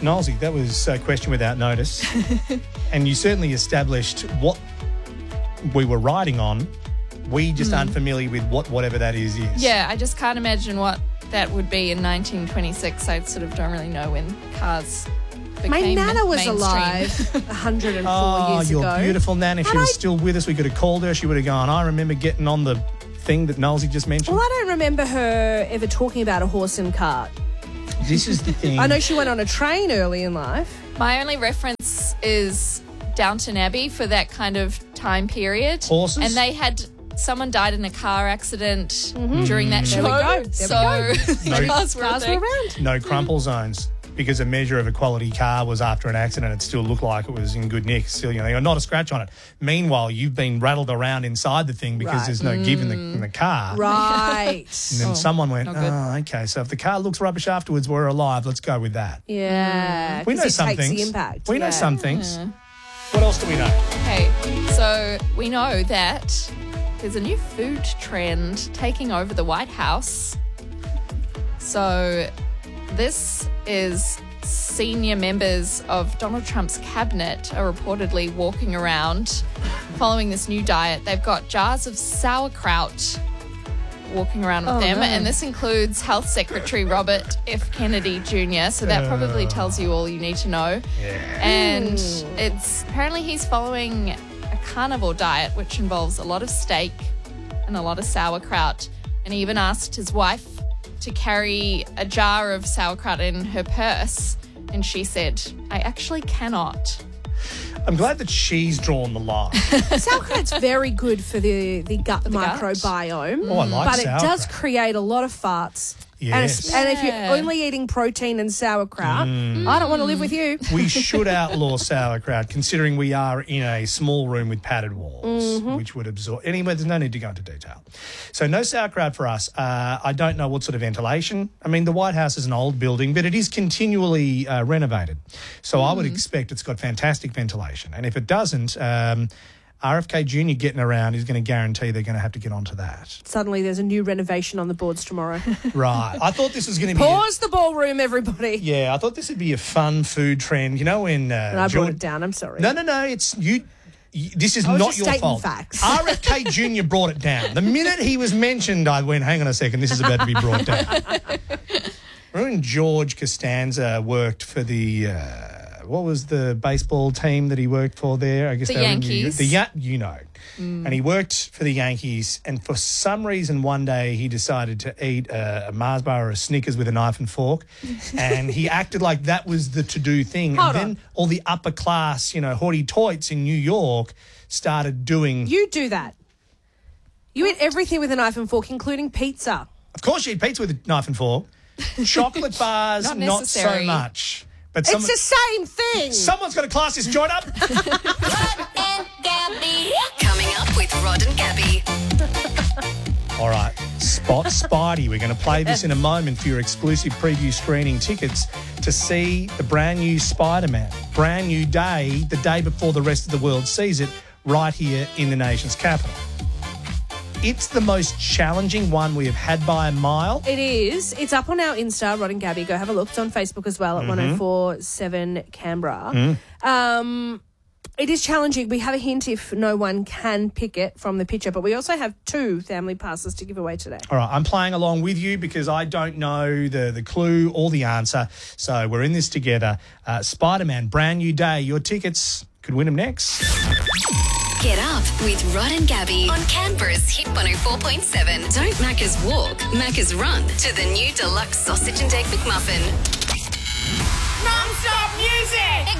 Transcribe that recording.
Nolsey, that was a question without notice. And you certainly established what we were riding on. We just aren't familiar with whatever that is. Yeah, I just can't imagine what that would be in 1926. I sort of don't really know when cars became My nana was mainstream. alive 104 Oh, years ago. your beautiful nan. If she was still with us, we could have called her. She would have gone, I remember getting on the thing that Nolsey just mentioned. Well, I don't remember her ever talking about a horse and cart. This is the thing. I know she went on a train early in life. My only reference is Downton Abbey for that kind of time period. Horses? And they had someone died in a car accident during that show. There we go. So cars were Cars were around. No crumple zones, because a measure of a quality car was after an accident, it still looked like it was in good nick. Still, not a scratch on it. Meanwhile, you've been rattled around inside the thing because Right. there's no give in the car. Right. And then someone went, not good. okay, so if the car looks rubbish afterwards, we're alive. Let's go with that. Yeah. We know 'cause it some takes things. the impact. We know yeah. some things. What else do we know? Okay, so we know that there's a new food trend taking over the White House. So this is senior members of Donald Trump's cabinet are reportedly walking around following this new diet. They've got jars of sauerkraut walking around with them, and this includes Health Secretary Robert F. Kennedy Jr., so that probably tells you all you need to know. And it's apparently he's following a carnivore diet, which involves a lot of steak and a lot of sauerkraut, and he even asked his wife to carry a jar of sauerkraut in her purse, and she said, I actually cannot. I'm glad that she's drawn the line. Sauerkraut's very good for the gut the gut. microbiome. Oh, I like But it does sauerkraut. And a lot of farts. Yes. And if you're Yeah. only eating protein and sauerkraut, I don't want to live with you. We should outlaw sauerkraut, considering we are in a small room with padded walls, which would absorb. Anyway, there's no need to go into detail. So no sauerkraut for us. I don't know what sort of ventilation. I mean, the White House is an old building, but it is continually renovated. So I would expect it's got fantastic ventilation. And if it doesn't, RFK Jr. getting around is going to guarantee they're going to have to get onto that. Suddenly there's a new renovation on the boards tomorrow. Right. I thought this was going to be... Pause the ballroom, everybody. I thought this would be a fun food trend. You know when... And I brought it down. I'm sorry. No, it's you. This is I was not just your stating fault. facts. RFK Jr. brought it down. The minute he was mentioned, I went, hang on a second, this is about to be brought down. Remember when George Costanza worked for the... what was the baseball team that he worked for there? I guess The they were in New Yankees. York. And he worked for the Yankees, and for some reason one day he decided to eat a Mars bar or a Snickers with a knife and fork, and he acted like that was the to-do thing. Hold and then all the upper class, hoity-toits in New York started doing... You do that. You eat everything with a knife and fork, including pizza. Of course you eat pizza with a knife and fork. Chocolate bars, Not not so necessary. much. But It's the same thing. someone's got to class this joint up. Rod and Gabby. Coming up with Rod and Gabby. All right, Spot Spidey. We're going to play this in a moment for your exclusive preview screening tickets to see the brand new Spider-Man. Brand new day, the day before the rest of the world sees it, right here in the nation's capital. It's the most challenging one we have had by a mile. It is. It's up on our Insta, Rod and Gabby. Go have a look. It's on Facebook as well at 1047 Canberra. It is challenging. We have a hint if no one can pick it from the picture, but we also have 2 family passes to give away today. All right, I'm playing along with you because I don't know the clue or the answer. So we're in this together. Spider-Man, brand new day. Your tickets could win them next. Get up with Rod and Gabby on Canberra's Hit 104.7. Don't Macca's walk, Macca's run to the new deluxe sausage and egg McMuffin. Non-stop music!